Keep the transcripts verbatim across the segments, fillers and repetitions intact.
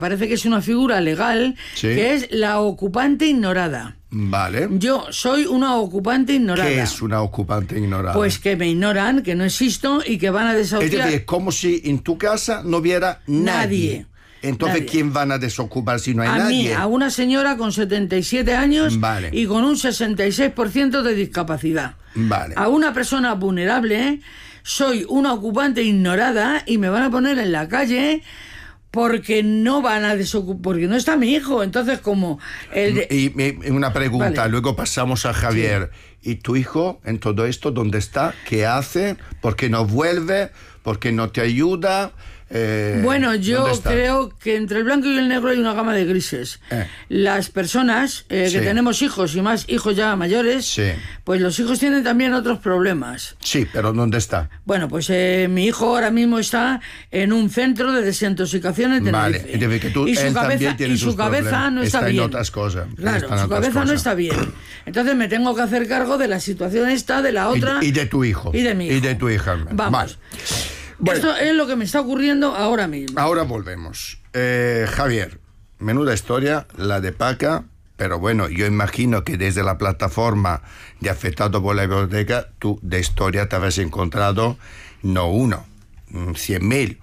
Parece que es una figura legal, sí, que es la ocupante ignorada. Vale. Yo soy una ocupante ignorada. ¿Qué es una ocupante ignorada? Pues que me ignoran, que no existo y que van a desahuciar. Es decir, como si en tu casa no hubiera nadie. Nadie. Entonces, nadie. ¿quién van a desocupar si no hay a nadie? A mí, a una señora con setenta y siete años, vale, y con un sesenta y seis por ciento de discapacidad. Vale. A una persona vulnerable, soy una ocupante ignorada y me van a poner en la calle porque no van a desocupar, porque no está mi hijo. Entonces, como el de... y, y una pregunta, vale, luego pasamos a Javier. Sí. ¿Y tu hijo en todo esto dónde está? ¿Qué hace? ¿Por qué no vuelve? ¿Por qué no te ayuda? Eh, bueno, yo creo que entre el blanco y el negro hay una gama de grises. Eh. Las personas eh, sí. que tenemos hijos y más hijos ya mayores, sí. pues los hijos tienen también otros problemas. Sí, pero ¿dónde está? Bueno, pues eh, mi hijo ahora mismo está en un centro de desintoxicación en Tenerife. Vale, y, que tú, y su él cabeza, y su cabeza no está, está bien. En otras cosas. Claro, su cabeza cosas. no está bien. Entonces me tengo que hacer cargo de la situación esta, de la otra. Y de, y de tu hijo. Y de mi hijo. Y de tu hija. Vamos. Vale. Bueno, esto es lo que me está ocurriendo ahora mismo. Ahora volvemos. Eh, Javier, menuda historia, la de Paca, pero bueno, yo imagino que desde la plataforma de Afectado por la Hipoteca, tú de historia te habías encontrado no uno, cien mil.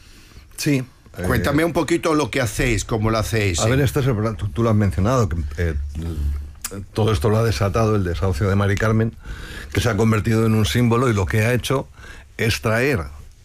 Sí. Cuéntame eh, un poquito lo que hacéis, cómo lo hacéis. A ¿sí? ver, este es el, tú, tú lo has mencionado, que eh, todo esto lo ha desatado el desahucio de Mari Carmen, que se ha convertido en un símbolo y lo que ha hecho es traer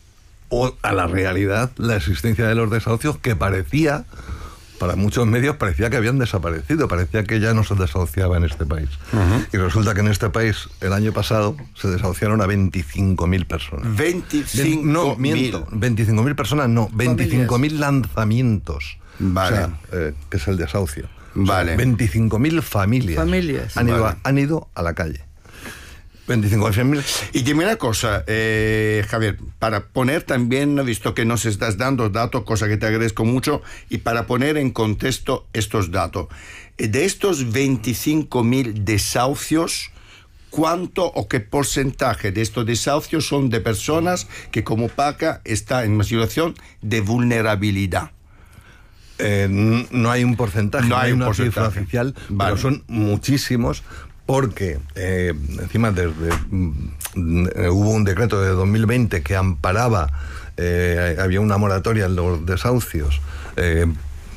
o a la realidad la existencia de los desahucios que parecía, para muchos medios, parecía que habían desaparecido, parecía que ya no se desahuciaba en este país. Uh-huh. Y resulta que en este país, el año pasado, se desahuciaron a veinticinco mil personas. veinticinco mil. No, miento, veinticinco mil personas, no, veinticinco mil lanzamientos. Vale. O sea, eh, que es el desahucio. Vale. O sea, veinticinco mil familias, familias. Han, ido vale. a, han ido a la calle. veinticinco mil. Y dime una cosa, eh, Javier, para poner también, visto que nos estás dando datos, cosa que te agradezco mucho, y para poner en contexto estos datos, de estos veinticinco mil desahucios, ¿cuánto o qué porcentaje de estos desahucios son de personas que, como Paca, está en una situación de vulnerabilidad? Eh, no hay un porcentaje, no hay, no hay un una porcentaje. cifra oficial, vale. pero son muchísimos. Porque eh, encima desde, eh, hubo un decreto de dos mil veinte que amparaba, eh, había una moratoria en los desahucios, eh,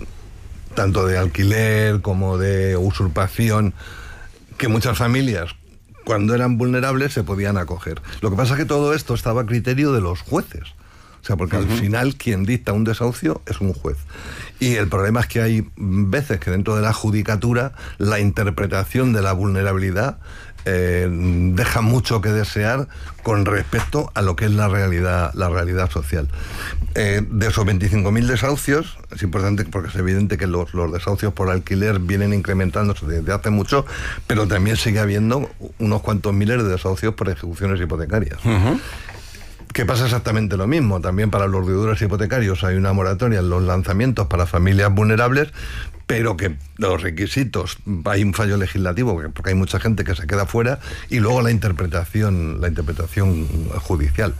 tanto de alquiler como de usurpación, que muchas familias, cuando eran vulnerables, se podían acoger. Lo que pasa es que todo esto estaba a criterio de los jueces. O sea, porque uh-huh. al final quien dicta un desahucio es un juez. Y el problema es que hay veces que dentro de la judicatura la interpretación de la vulnerabilidad eh, deja mucho que desear con respecto a lo que es la realidad, la realidad social. Eh, de esos veinticinco mil desahucios, es importante porque es evidente que los, los desahucios por alquiler vienen incrementándose desde hace mucho, pero también sigue habiendo unos cuantos miles de desahucios por ejecuciones hipotecarias. Uh-huh. Que pasa exactamente lo mismo. También para los deudores hipotecarios hay una moratoria en los lanzamientos para familias vulnerables, pero que los requisitos, hay un fallo legislativo porque hay mucha gente que se queda fuera, y luego la interpretación, la interpretación judicial.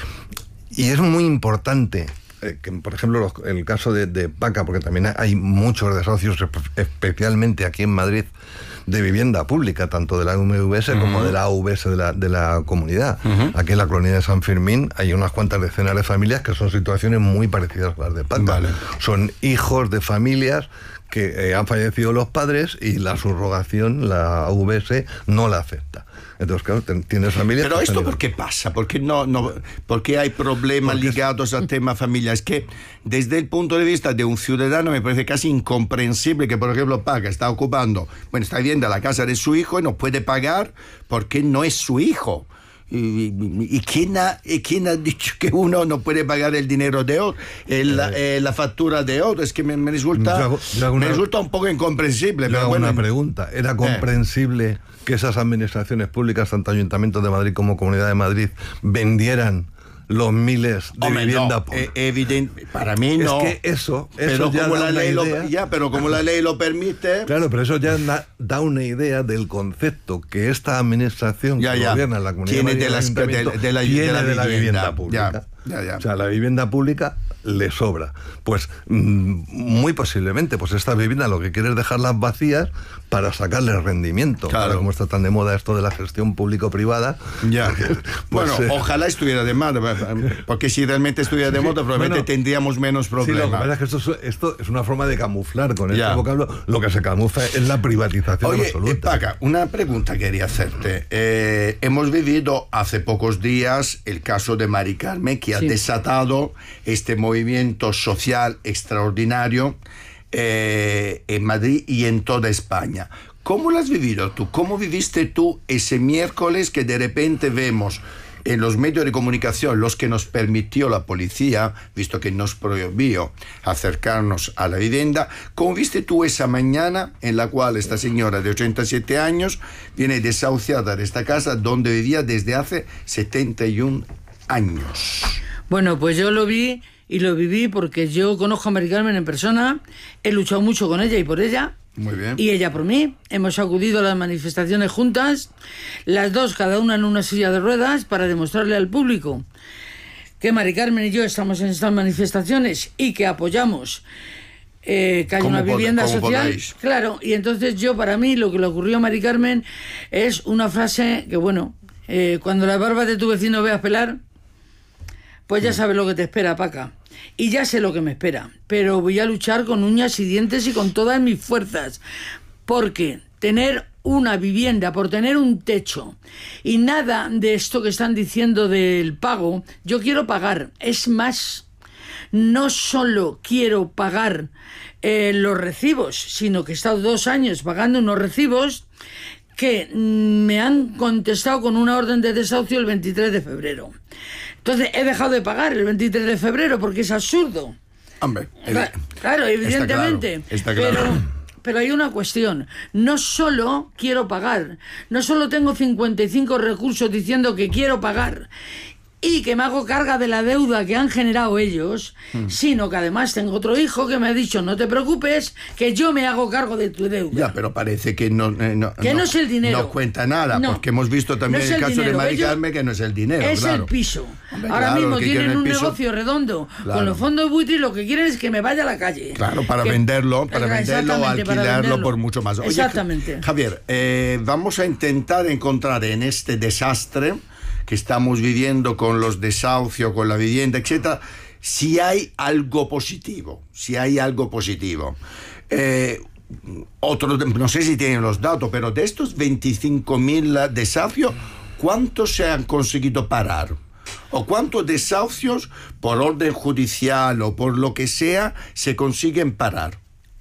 Y es muy importante eh, que, por ejemplo, los, el caso de, de Paca, porque también hay muchos desahucios, especialmente aquí en Madrid, de vivienda pública, tanto de la U M V S uh-huh. como de la A V S de la, de la comunidad. Uh-huh. Aquí en la colonia de San Fermín hay unas cuantas decenas de familias que son situaciones muy parecidas a las de Paca. Vale. Son hijos de familias que eh, han fallecido los padres y la subrogación, la A V S, no la acepta. Entonces, claro, tienes familias... Pero esto, ¿por qué pasa? ¿Por qué, no, no, ¿por qué hay problemas Porque ligados es... al tema familia? Es que desde el punto de vista de un ciudadano me parece casi incomprensible que, por ejemplo, Paca está ocupando, bueno, está viviendo la casa de su hijo y no puede pagar porque no es su hijo. ¿Y, y, y, quién ha, y quién ha dicho que uno no puede pagar el dinero de otro, el, eh, eh, la factura de otro? Es que me, me, resulta, yo hago, yo hago una, me resulta un poco incomprensible. Yo pero hago bueno, una pregunta. ¿Era comprensible eh. que esas administraciones públicas, tanto Ayuntamientos de Madrid como Comunidad de Madrid, vendieran los miles de Hombre, vivienda no, pública? Eh, evidente, para mí no. Es que eso, eso pero ya como da la una ley idea, lo, ya, pero como la ley lo permite. Claro, pero eso ya da, da una idea del concepto que esta administración ya, que ya. gobierna en la Comunidad tiene de, de, las, de, de, la, tiene de, la, de la vivienda, vivienda pública. Ya, ya, ya. O sea, la vivienda pública le sobra. Pues muy posiblemente, pues esta vivienda lo que quiere es dejarlas vacías para sacarle rendimiento. Claro. Ahora, como está tan de moda esto de la gestión público-privada. Ya. Pues, bueno, eh, ojalá estuviera de moda, porque si realmente estuviera de moda, probablemente bueno, tendríamos menos problemas. Sí, lo que pasa es que esto es, esto es una forma de camuflar con Ya. este vocablo. Lo que se camufla es la privatización Oye, absoluta. eh, Paca, una pregunta quería hacerte. Eh, hemos vivido hace pocos días el caso de Mari Carmen, que ha Sí. desatado este movimiento social extraordinario eh, en Madrid y en toda España. ¿Cómo lo has vivido tú? ¿Cómo viviste tú ese miércoles que de repente vemos en los medios de comunicación, los que nos permitió la policía, visto que nos prohibió acercarnos a la vivienda? ¿Cómo viste tú esa mañana en la cual esta señora de ochenta y siete años viene desahuciada de esta casa donde vivía desde hace setenta y un años? Bueno, pues yo lo vi y lo viví porque yo conozco a Mari Carmen en persona, he luchado mucho con ella y por ella. Muy bien. Y ella por mí. Hemos acudido a las manifestaciones juntas, las dos, cada una en una silla de ruedas, para demostrarle al público que Mari Carmen y yo estamos en estas manifestaciones y que apoyamos eh, que haya ¿Cómo una pod- vivienda cómo social. podéis? Claro, y entonces yo, para mí, lo que le ocurrió a Mari Carmen es una frase que, bueno, eh, cuando la barba de tu vecino veas pelar, pues ya sabes lo que te espera, Paca. Y ya sé lo que me espera, pero voy a luchar con uñas y dientes y con todas mis fuerzas, porque tener una vivienda, por tener un techo, y nada de esto que están diciendo del pago, yo quiero pagar. Es más, no solo quiero pagar eh, los recibos, sino que he estado dos años pagando unos recibos que mm, me han contestado con una orden de desahucio el veintitrés de febrero. Entonces he dejado de pagar el veintitrés de febrero porque es absurdo. Hombre, Cla- Claro, evidentemente. Está claro, está claro. Pero, pero hay una cuestión. No solo quiero pagar, no solo tengo cincuenta y cinco recursos diciendo que quiero pagar y que me hago carga de la deuda que han generado ellos, mm. sino que además tengo otro hijo que me ha dicho, no te preocupes, que yo me hago cargo de tu deuda. Ya, pero parece que no, eh, no, que no, no es el dinero. No cuenta nada, no, porque hemos visto también no el, el caso dinero. de Mari Ellos, Carmen, que no es el dinero, es claro. el piso. Hombre, Ahora claro, mismo tienen un piso, negocio redondo claro. con los fondos buitre y lo que quieren es que me vaya a la calle. Claro, para que, venderlo, para venderlo o alquilarlo venderlo. por mucho más. Oye, exactamente. Javier, eh, vamos a intentar encontrar en este desastre que estamos viviendo con los desahucios, con la vivienda, etcétera, si hay algo positivo, si hay algo positivo. Eh, otro, no sé si tienen los datos, pero de estos veinticinco mil desahucios, ¿cuántos se han conseguido parar? ¿O cuántos desahucios por orden judicial o por lo que sea se consiguen parar?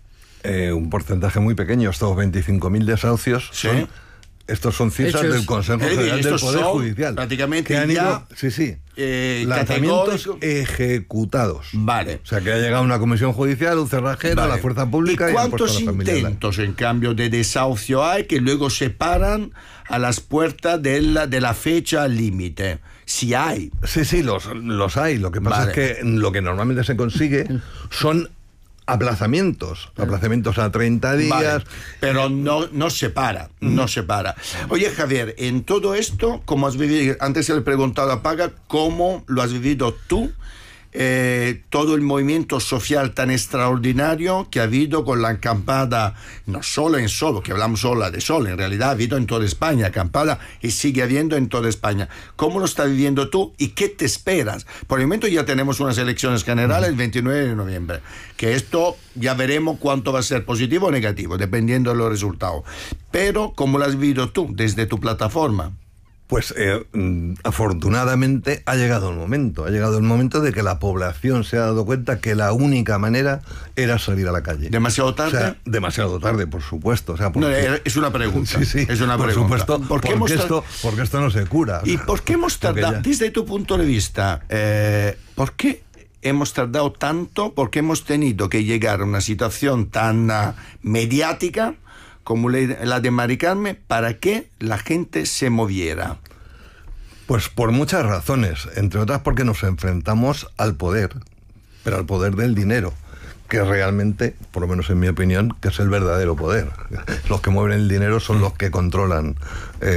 Eh, un porcentaje muy pequeño. Estos veinticinco mil desahucios ¿Sí? son... Estos son cifras Hechos. del Consejo General del Poder Judicial. Prácticamente que han ya, ido, sí, sí, eh, lanzamientos categórico. ejecutados. Vale. O sea, que ha llegado una comisión judicial, un cerrajero, Vale. la fuerza pública ¿Y y, cuántos han puesto a la familia intentos, en cambio, de desahucio hay que luego se paran a las puertas de la, de la fecha límite? Si hay. Sí, sí, los, los hay. Lo que pasa Vale. es que lo que normalmente se consigue son aplazamientos, aplazamientos a treinta días. Vale, pero no, no se para, no se para. Oye, Javier, en todo esto, ¿cómo has vivido? Antes le he preguntado a Paga, ¿cómo lo has vivido tú? Eh, todo el movimiento social tan extraordinario que ha habido con la acampada, no solo en Sol, que hablamos solo de Sol, en realidad ha habido en toda España acampada y sigue habiendo en toda España. ¿Cómo lo estás viviendo tú y qué te esperas? Por el momento ya tenemos unas elecciones generales el veintinueve de noviembre, que esto ya veremos cuánto va a ser positivo o negativo, dependiendo de los resultados. Pero, ¿cómo lo has vivido tú desde tu plataforma? Pues eh, afortunadamente ha llegado el momento, ha llegado el momento de que la población se ha dado cuenta que la única manera era salir a la calle. ¿Demasiado tarde? O sea, demasiado tarde, por supuesto. O sea, porque... No, es una pregunta. Sí, sí, es una por pregunta. supuesto, ¿Por porque, qué hemos esto, porque esto no se cura. ¿Y por qué hemos tardado, ya... desde tu punto de vista, eh, por qué hemos tardado tanto, por qué hemos tenido que llegar a una situación tan uh, mediática como la de Mari Carmen para que la gente se moviera? Pues por muchas razones, entre otras porque nos enfrentamos al poder, pero al poder del dinero, que realmente, por lo menos en mi opinión, que es el verdadero poder. Los que mueven el dinero son los que controlan eh,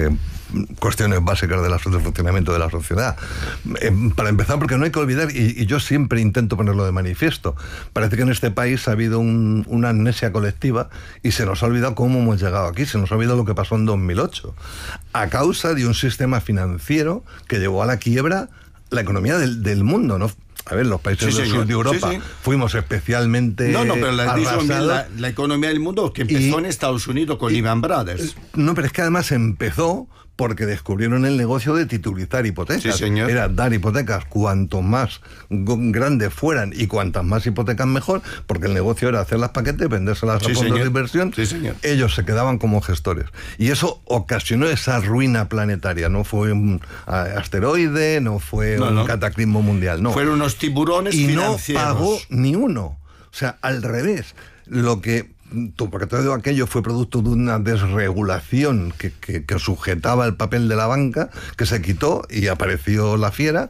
cuestiones básicas de la, del funcionamiento de la sociedad. Eh, para empezar, porque no hay que olvidar, y, y yo siempre intento ponerlo de manifiesto, parece que en este país ha habido un, una amnesia colectiva y se nos ha olvidado cómo hemos llegado aquí, se nos ha olvidado lo que pasó en dos mil ocho, a causa de un sistema financiero que llevó a la quiebra la economía del, del mundo, ¿no? A ver, los países sí, del señor. sur de Europa sí, sí. fuimos especialmente No, no, pero la, arrasados. la, la economía del mundo que empezó Y, en Estados Unidos con y, Lehman Brothers. No, pero es que además empezó porque descubrieron el negocio de titulizar hipotecas. Sí, señor. Era dar hipotecas cuanto más grandes fueran y cuantas más hipotecas mejor, porque el negocio era hacer las paquetes, vendérselas Sí, a fondos señor. de inversión. Sí, señor. Ellos se quedaban como gestores. Y eso ocasionó esa ruina planetaria. No fue un asteroide, no fue no, un no. cataclismo mundial. No. Fueron unos tiburones y financieros. no pagó ni uno. O sea, al revés. Lo que... porque todo aquello fue producto de una desregulación que, que, que sujetaba el papel de la banca, que se quitó y apareció la fiera.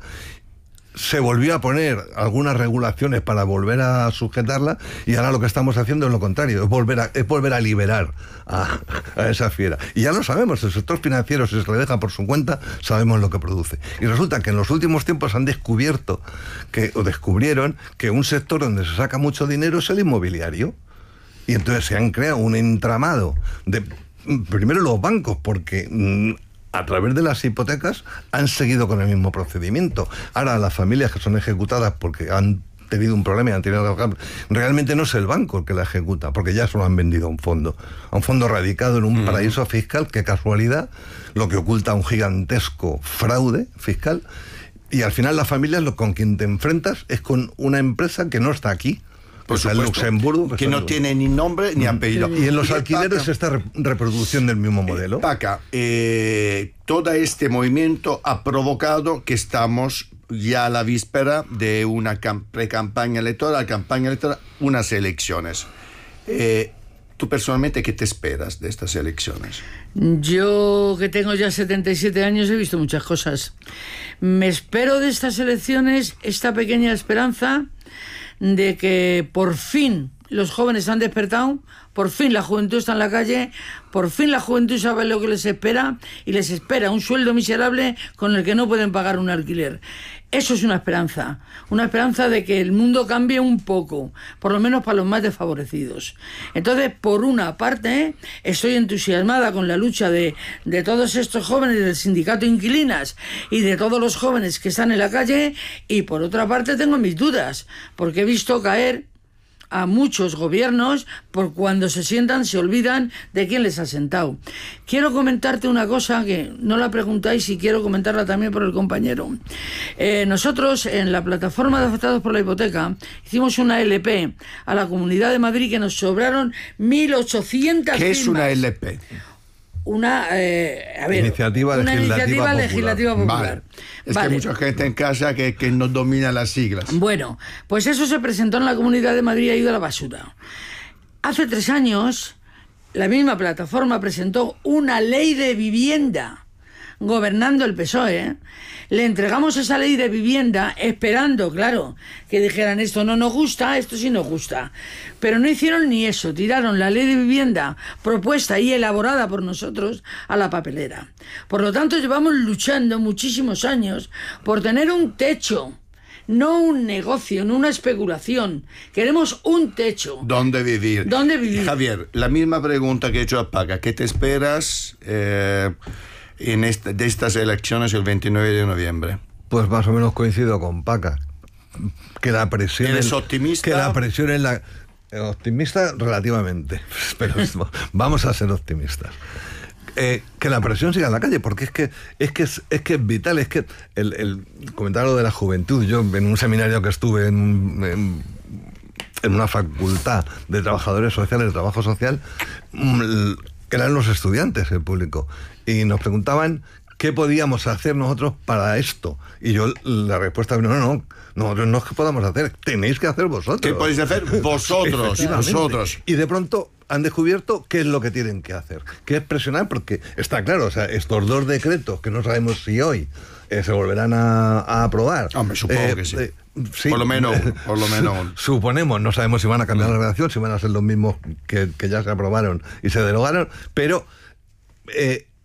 Se volvió a poner algunas regulaciones para volver a sujetarla, y ahora lo que estamos haciendo es lo contrario, es volver a, es volver a liberar a, a esa fiera. Y ya lo sabemos, el sector financiero, si se le deja por su cuenta, sabemos lo que produce. Y resulta que en los últimos tiempos han descubierto, que, o descubrieron, que un sector donde se saca mucho dinero es el inmobiliario. Y entonces se han creado un entramado de, primero los bancos, porque mmm, a través de las hipotecas han seguido con el mismo procedimiento. Ahora las familias que son ejecutadas porque han tenido un problema y han tenido que pagar, realmente no es el banco el que la ejecuta, porque ya se lo han vendido a un fondo, a un fondo radicado en un mm. paraíso fiscal, qué casualidad, lo que oculta un gigantesco fraude fiscal, y al final las familias lo con quien te enfrentas es con una empresa que no está aquí. Por supuesto, supuesto, Luxemburgo, que, que no tiene ni nombre ni apellido. Y en los y alquileres Paca, esta re reproducción del mismo modelo. Eh, Paca, eh, todo este movimiento ha provocado que estamos ya a la víspera de una pre-campaña electoral, campaña electoral, unas elecciones. Eh, ¿Tú personalmente qué te esperas de estas elecciones? Yo, que tengo ya setenta y siete años, he visto muchas cosas. Me espero de estas elecciones esta pequeña esperanza de que por fin los jóvenes han despertado, por fin la juventud está en la calle, por fin la juventud sabe lo que les espera, y les espera un sueldo miserable con el que no pueden pagar un alquiler. Eso es una esperanza, una esperanza de que el mundo cambie un poco, por lo menos para los más desfavorecidos. Entonces, por una parte, estoy entusiasmada con la lucha de, de todos estos jóvenes del sindicato Inquilinas y de todos los jóvenes que están en la calle, y por otra parte tengo mis dudas, porque he visto caer a muchos gobiernos por cuando se sientan se olvidan de quién les ha sentado. Quiero comentarte una cosa que no la preguntáis y quiero comentarla también por el compañero. Eh, nosotros en la plataforma de afectados por la hipoteca hicimos una L P a la Comunidad de Madrid que nos sobraron mil ochocientas ¿Qué firmas. es una L P? Una, eh, a ver, iniciativa una legislativa iniciativa popular. legislativa popular. Vale. Es Vale. que hay mucha gente en casa que, que no domina las siglas. Bueno, pues eso se presentó en la Comunidad de Madrid y ha ido a la basura. Hace tres años, la misma plataforma presentó una ley de vivienda gobernando el P S O E, ¿eh? Le entregamos esa ley de vivienda esperando, claro, que dijeran esto no nos gusta, esto sí nos gusta. Pero no hicieron ni eso, tiraron la ley de vivienda propuesta y elaborada por nosotros a la papelera. Por lo tanto, llevamos luchando muchísimos años por tener un techo, no un negocio, no una especulación. Queremos un techo. ¿Dónde vivir? ¿Dónde vivir? Javier, la misma pregunta que he hecho a Paca. ¿Qué te esperas eh, en esta, de estas elecciones el veintinueve de noviembre? Pues más o menos coincido con Paca. Que la presión... ¿Eres en, optimista? Que la presión en la... Optimista relativamente, pero vamos a ser optimistas. Eh, que la presión siga en la calle, porque es que es que es, es, que es vital, es que el, el comentario de la juventud, yo en un seminario que estuve en, en, en una facultad de trabajadores sociales, de trabajo social, eran los estudiantes el público, y nos preguntaban qué podíamos hacer nosotros para esto, y yo la respuesta no, no, no, nosotros no es que podamos hacer, tenéis que hacer vosotros. ¿Qué podéis hacer vosotros? Vosotros. Y de pronto han descubierto qué es lo que tienen que hacer, que es presionar, porque está claro, o sea, estos dos decretos que no sabemos si hoy eh, se volverán a, a aprobar. Hombre, supongo eh, que sí. Eh, sí. Por lo menos, por lo menos. Suponemos, no sabemos si van a cambiar la redacción, si van a ser los mismos que, que ya se aprobaron y se derogaron, pero eh,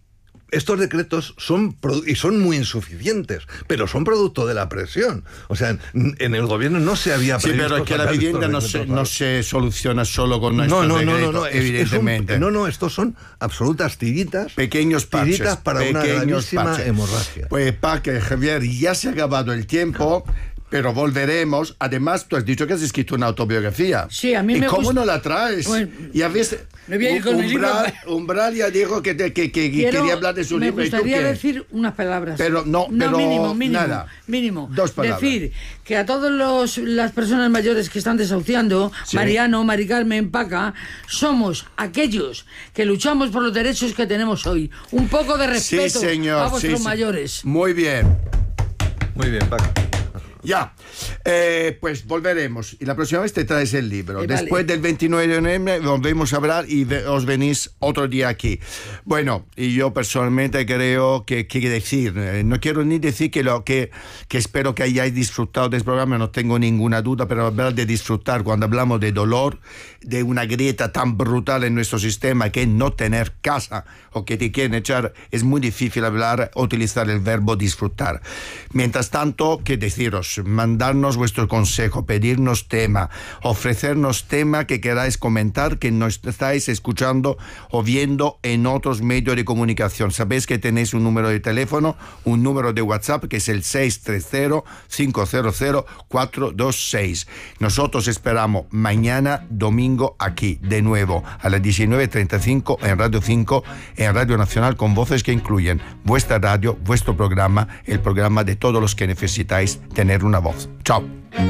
estos decretos son, y son muy insuficientes, pero son producto de la presión. O sea, en, en el gobierno no se había previsto. Sí, pero es que la vivienda no se, no se soluciona solo con nuestros no, no, decretos, no, no, no, evidentemente. Es, es un, no, no, estos son absolutas tiritas. Pequeños parches. Tiritas para pequeños una gravísima parches. hemorragia. Pues, Paca, Javier, ya se ha acabado el tiempo. Pero volveremos. Además, tú has dicho que has escrito una autobiografía. Sí, a mí ¿Y me cómo gusta? no la traes? Bueno, y a veces me voy a ir con el Umbral, libro. Umbral ya dijo que, te, que, que Quiero- quería hablar de su me libro. ¿Y tú gustaría qué? decir unas palabras. Pero no, pero mínimo, mínimo, nada. mínimo. Dos palabras. Decir que a todas las personas mayores que están desahuciando, Sí. Mariano, Mari Carmen, Paca, somos aquellos que luchamos por los derechos que tenemos hoy. Un poco de Sí, respeto señor. a sí, vuestros sí. mayores. Muy bien. Muy bien, Paco. Ya, eh, pues volveremos. Y la próxima vez te traes el libro. Eh, Después vale. del veintinueve de noviembre volvemos a hablar y ve- os venís otro día aquí. Bueno, y yo personalmente creo que, que decir, eh, no quiero ni decir que, lo, que, que espero que hayáis disfrutado de este programa, no tengo ninguna duda, pero hablar de disfrutar cuando hablamos de dolor, de una grieta tan brutal en nuestro sistema que es no tener casa o que te quieren echar, es muy difícil hablar, utilizar el verbo disfrutar. Mientras tanto, ¿qué deciros? Mandarnos vuestro consejo, pedirnos tema, ofrecernos tema que queráis comentar, que nos estáis escuchando o viendo en otros medios de comunicación. Sabéis que tenéis un número de teléfono, un número de WhatsApp que es el seis tres cero, cinco cero cero, cuatro dos seis. Nosotros esperamos mañana domingo aquí, de nuevo, a las diecinueve treinta y cinco en Radio cinco, en Radio Nacional, con voces que incluyen vuestra radio, vuestro programa, el programa de todos los que necesitáis tener una voz. Chao.